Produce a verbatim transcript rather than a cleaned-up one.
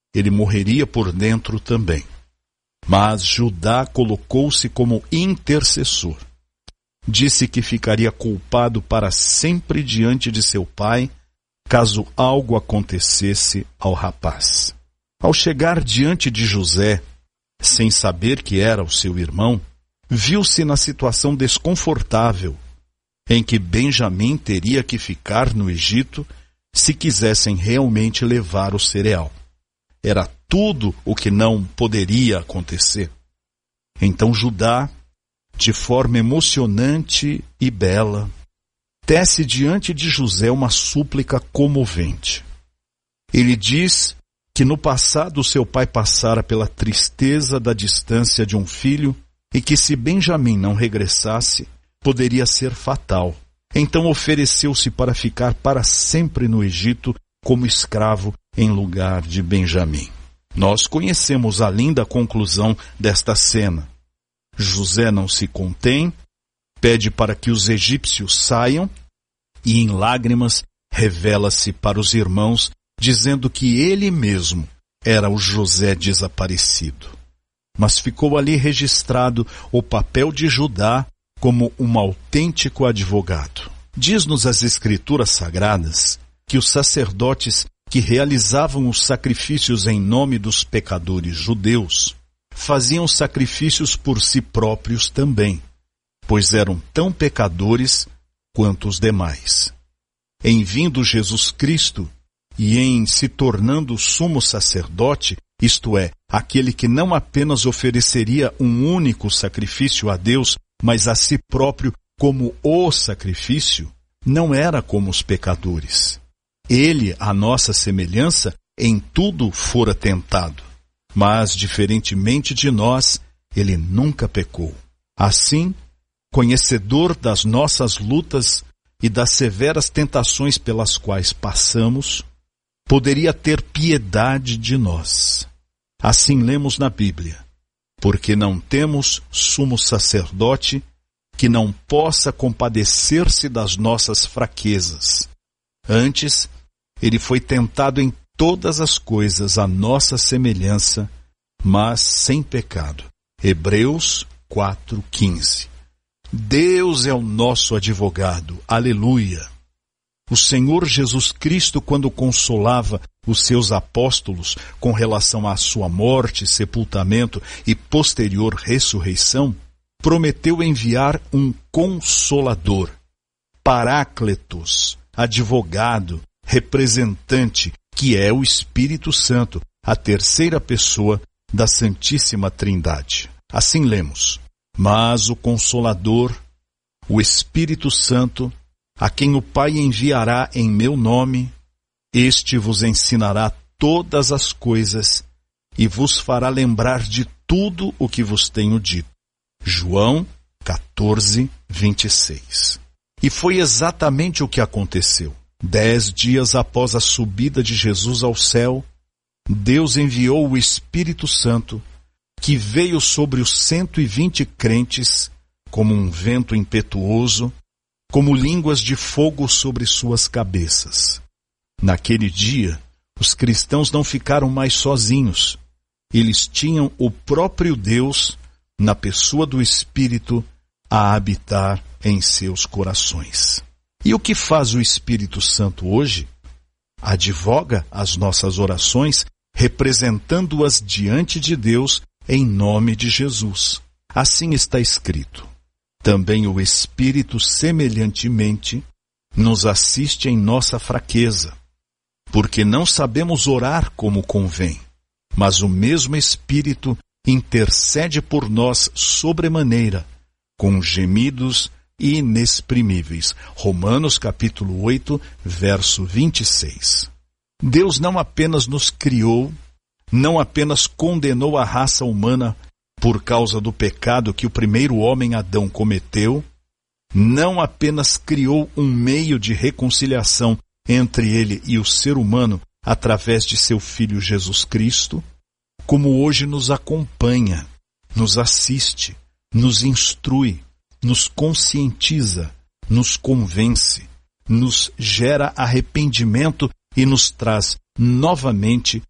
ele morreria por dentro também. Mas Judá colocou-se como intercessor. Disse que ficaria culpado para sempre diante de seu pai, caso algo acontecesse ao rapaz. Ao chegar diante de José, sem saber que era o seu irmão, viu-se na situação desconfortável, em que Benjamim teria que ficar no Egito se quisessem realmente levar o cereal. Era tudo o que não poderia acontecer. Então Judá, de forma emocionante e bela, tece diante de José uma súplica comovente. Ele diz que no passado seu pai passara pela tristeza da distância de um filho e que se Benjamim não regressasse, poderia ser fatal. Então ofereceu-se para ficar para sempre no Egito como escravo em lugar de Benjamim. Nós conhecemos a linda conclusão desta cena. José não se contém, pede para que os egípcios saiam e em lágrimas revela-se para os irmãos, dizendo que ele mesmo era o José desaparecido. Mas ficou ali registrado o papel de Judá como um autêntico advogado. Diz-nos as Escrituras Sagradas que os sacerdotes que realizavam os sacrifícios em nome dos pecadores judeus faziam sacrifícios por si próprios também, pois eram tão pecadores quanto os demais. Em vindo Jesus Cristo e em se tornando sumo sacerdote, isto é, aquele que não apenas ofereceria um único sacrifício a Deus, mas a si próprio como o sacrifício, não era como os pecadores. Ele, à nossa semelhança, em tudo fora tentado, mas, diferentemente de nós, ele nunca pecou. Assim, conhecedor das nossas lutas e das severas tentações pelas quais passamos, poderia ter piedade de nós. Assim lemos na Bíblia, porque não temos sumo sacerdote que não possa compadecer-se das nossas fraquezas. Antes, ele foi tentado em todas as coisas à nossa semelhança, mas sem pecado. Hebreus quatro, quinze. Deus é o nosso advogado. Aleluia! O Senhor Jesus Cristo, quando consolava os seus apóstolos com relação à sua morte, sepultamento e posterior ressurreição, prometeu enviar um Consolador, Parácletos, advogado, representante, que é o Espírito Santo, a terceira pessoa da Santíssima Trindade. Assim lemos: mas o Consolador, o Espírito Santo, a quem o Pai enviará em meu nome, este vos ensinará todas as coisas e vos fará lembrar de tudo o que vos tenho dito. João quatorze, vinte e seis. E foi exatamente o que aconteceu. Dez dias após a subida de Jesus ao céu, Deus enviou o Espírito Santo, que veio sobre os cento e vinte crentes como um vento impetuoso, como línguas de fogo sobre suas cabeças. Naquele dia, os cristãos não ficaram mais sozinhos. Eles tinham o próprio Deus, na pessoa do Espírito, a habitar em seus corações. E o que faz o Espírito Santo hoje? Advoga as nossas orações, representando-as diante de Deus em nome de Jesus. Assim está escrito: também o Espírito, semelhantemente, nos assiste em nossa fraqueza, porque não sabemos orar como convém, mas o mesmo Espírito intercede por nós sobremaneira, com gemidos inexprimíveis. Romanos capítulo oito, verso vinte e seis. Deus não apenas nos criou, não apenas condenou a raça humana por causa do pecado que o primeiro homem Adão cometeu, não apenas criou um meio de reconciliação entre ele e o ser humano através de seu Filho Jesus Cristo, como hoje nos acompanha, nos assiste, nos instrui, nos conscientiza, nos convence, nos gera arrependimento e nos traz novamente